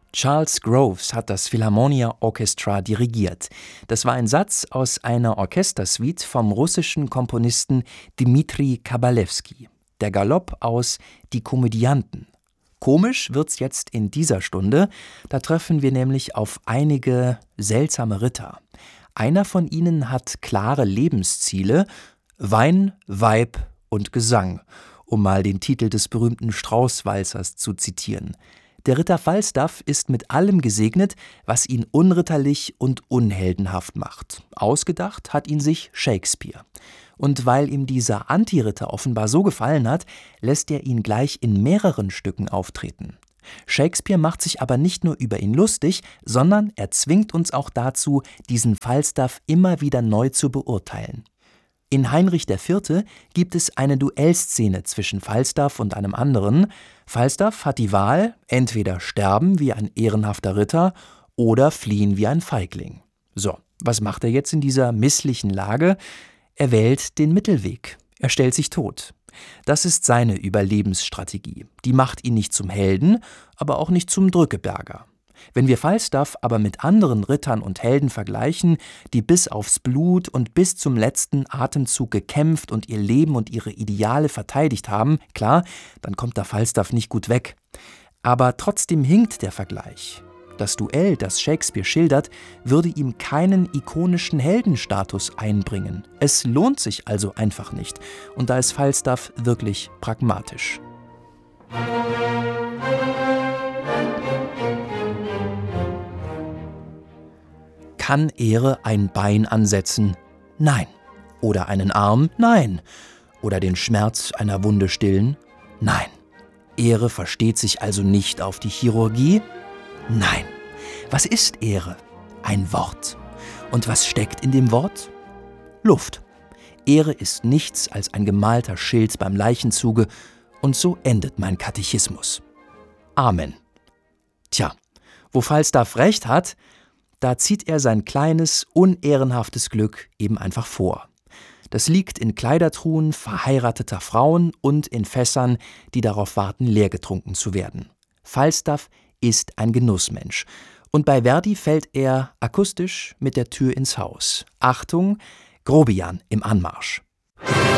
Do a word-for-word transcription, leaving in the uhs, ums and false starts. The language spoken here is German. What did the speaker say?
Charles Groves hat das Philharmonia Orchestra dirigiert. Das war ein Satz aus einer Orchestersuite vom russischen Komponisten Dmitri Kabalewski. Der Galopp aus Die Komödianten. Komisch wird's jetzt in dieser Stunde, da treffen wir nämlich auf einige seltsame Ritter. Einer von ihnen hat klare Lebensziele: Wein, Weib und Gesang, um mal den Titel des berühmten Strauß-Walzers zu zitieren. Der Ritter Falstaff ist mit allem gesegnet, was ihn unritterlich und unheldenhaft macht. Ausgedacht hat ihn sich Shakespeare. Und weil ihm dieser Antiritter offenbar so gefallen hat, lässt er ihn gleich in mehreren Stücken auftreten. Shakespeare macht sich aber nicht nur über ihn lustig, sondern er zwingt uns auch dazu, diesen Falstaff immer wieder neu zu beurteilen. In Heinrich der Vierte gibt es eine Duellszene zwischen Falstaff und einem anderen. Falstaff hat die Wahl, entweder sterben wie ein ehrenhafter Ritter oder fliehen wie ein Feigling. So, was macht er jetzt in dieser misslichen Lage? Er wählt den Mittelweg. Er stellt sich tot. Das ist seine Überlebensstrategie. Die macht ihn nicht zum Helden, aber auch nicht zum Drückeberger. Wenn wir Falstaff aber mit anderen Rittern und Helden vergleichen, die bis aufs Blut und bis zum letzten Atemzug gekämpft und ihr Leben und ihre Ideale verteidigt haben, klar, dann kommt der Falstaff nicht gut weg. Aber trotzdem hinkt der Vergleich. Das Duell, das Shakespeare schildert, würde ihm keinen ikonischen Heldenstatus einbringen. Es lohnt sich also einfach nicht. Und da ist Falstaff wirklich pragmatisch. Kann Ehre ein Bein ansetzen? Nein. Oder einen Arm? Nein. Oder den Schmerz einer Wunde stillen? Nein. Ehre versteht sich also nicht auf die Chirurgie? Nein. Was ist Ehre? Ein Wort. Und was steckt in dem Wort? Luft. Ehre ist nichts als ein gemalter Schild beim Leichenzuge, und so endet mein Katechismus. Amen. Tja, wo Falstaff recht hat, da zieht er sein kleines, unehrenhaftes Glück eben einfach vor. Das liegt in Kleidertruhen verheirateter Frauen und in Fässern, die darauf warten, leergetrunken zu werden. Falstaff ist ein Genussmensch. Und bei Verdi fällt er akustisch mit der Tür ins Haus. Achtung, Grobian im Anmarsch.